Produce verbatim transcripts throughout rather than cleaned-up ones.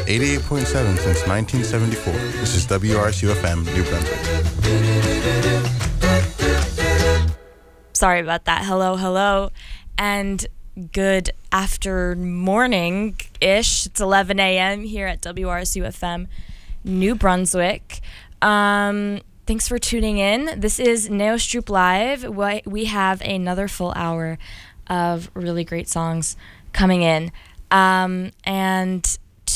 eighty-eight point seven since nineteen seventy-four. This is W R S U F M, New Brunswick. Sorry about that. Hello, hello, and good after morning-ish. It's eleven a.m. here at W R S U F M, New Brunswick. Um, thanks for tuning in. This is Neostroop Live. We have another full hour of really great songs coming in. Um, and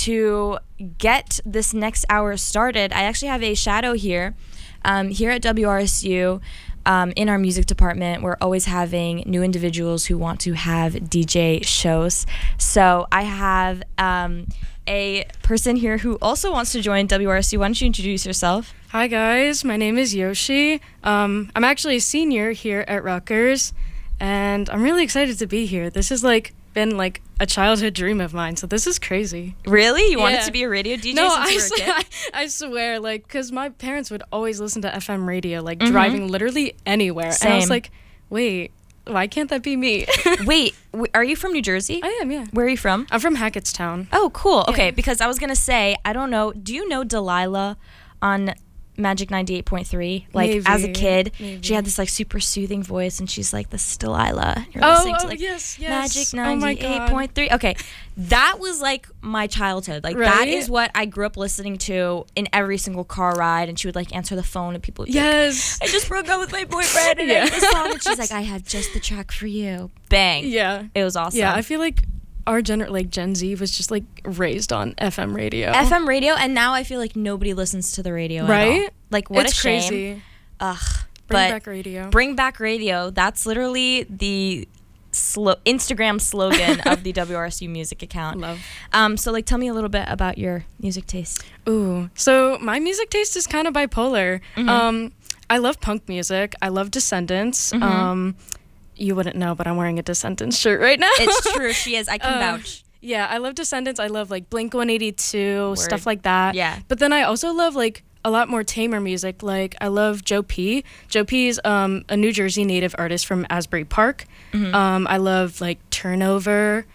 to get this next hour started, I actually have a shadow here. Um, here at W R S U, um, in our music department, we're always having new individuals who want to have D J shows. So I have um, a person here who also wants to join W R S U. Why don't you introduce yourself? Hi guys, my name is Yoshi. Um, I'm actually a senior here at Rutgers, and I'm really excited to be here. This has like been like a childhood dream of mine, so this is crazy. Really? You yeah. wanted to be a radio D J no, since I you were a kid? I, I swear, like, because my parents would always listen to F M radio, like Mm-hmm. driving literally anywhere. Same. And I was like, wait, why can't that be me? Wait, w- are you from New Jersey? I am, yeah. Where are you from? I'm from Hackettstown. Oh, cool. Okay, Yeah. because I was going to say, I don't know, do you know Delilah on Magic ninety-eight point three? Like, Maybe, as a kid, maybe. she had this, like, super soothing voice, and she's like, this is Delilah. You're Oh, listening to, oh, like, yes, yes. Magic Oh my ninety-eight point three. Okay, that was, like, my childhood. Like, that Right? is what I grew up listening to in every single car ride, and she would, like, answer the phone, and people would be like, Yes. I just broke up with my boyfriend, and I Yeah. have this song, and she's like, I have just the track for you. Bang. Yeah. It was awesome. Yeah, I feel like our gener- like Gen Z was just like raised on F M radio. F M radio, and now I feel like nobody listens to the radio at Right? all. Like, what it's a shame. crazy. Ugh. Bring but back radio. Bring back radio. That's literally the slo- Instagram slogan of the W R S U music account. Love. Um, so, like, tell me a little bit about your music taste. Ooh, so my music taste is kind of bipolar. Mhm. Um, I love punk music. I love Descendants. Mhm. Um, you wouldn't know, but I'm wearing a Descendants shirt right now. It's true. She is. I can Uh, vouch. Yeah, I love Descendants. I love like Blink one eighty-two, Word. stuff like that. Yeah. But then I also love like a lot more tamer music. Like I love Joe P. Joe P is um, a New Jersey native artist from Asbury Park. Mhm. Um, I love like Turnover.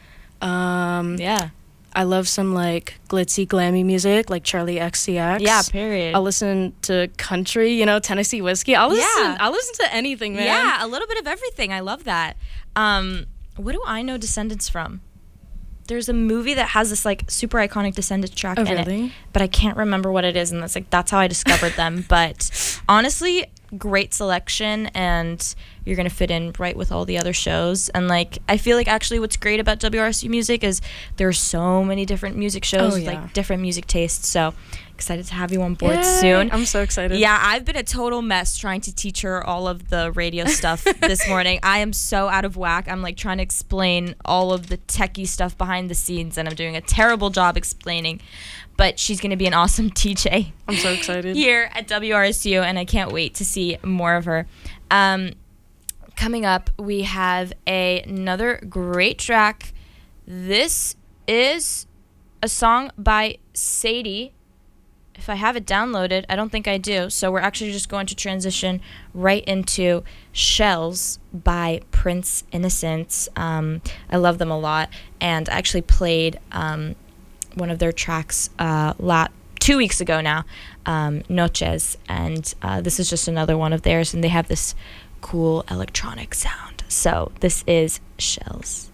Um, Yeah. I love some like glitzy, glammy music like Charlie X C X. Yeah, period. I'll listen to country, you know, Tennessee whiskey. I'll listen. Yeah. I'll listen to anything, man. Yeah, a little bit of everything. I love that. Um, what do I know Descendants from? There's a movie that has this like super iconic Descendants track Oh, in it, really? but I can't remember what it is, and that's like that's how I discovered them. But honestly, great selection, and you're gonna fit in right with all the other shows. And like I feel like actually what's great about W R S U music is there are so many different music shows Oh, with yeah. like different music tastes. So excited to have you on board Yay. soon. I'm so excited. Yeah, I've been a total mess trying to teach her all of the radio stuff this morning. I am so out of whack. I'm like trying to explain all of the techie stuff behind the scenes, and I'm doing a terrible job explaining. But she's going to be an awesome D J I'm so excited. here at W R S U, and I can't wait to see more of her. Um, coming up, we have a, another great track. This is a song by Sadie. If I have it downloaded, I don't think I do. So we're actually just going to transition right into Shells by Prince Innocence. Um, I love them a lot, and I actually played um, one of their tracks uh, lot two weeks ago now, um, Noches, and uh, this is just another one of theirs, and they have this cool electronic sound. So this is Shells.